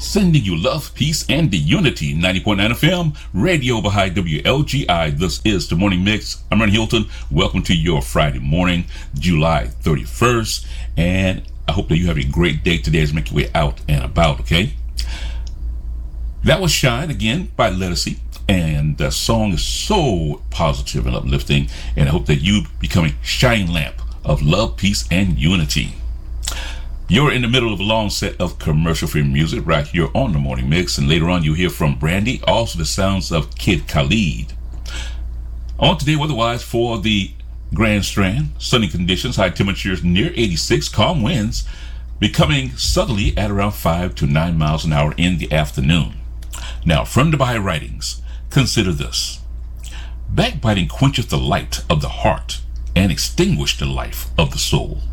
sending you love, peace, and the unity. 90.9 FM, Radio Baha'i WLGI. This is the Morning Mix. I'm Ron Hilton. Welcome to your Friday morning, July 31st. And I hope that you have a great day today as you make your way out and about, okay? That was Shine, again, by Lettucey. And the song is so positive and uplifting. And I hope that you become a shining lamp of love, peace, and unity. You're in the middle of a long set of commercial-free music right here on the Morning Mix, and later on you'll hear from Brandy, also the sounds of Kid Khalid. On today, weather-wise for the Grand Strand, sunny conditions, high temperatures near 86, calm winds becoming southerly at around 5 to 9 miles an hour in the afternoon. Now, from the Baha'i writings, consider this. Backbiting quencheth the light of the heart and extinguish the life of the soul.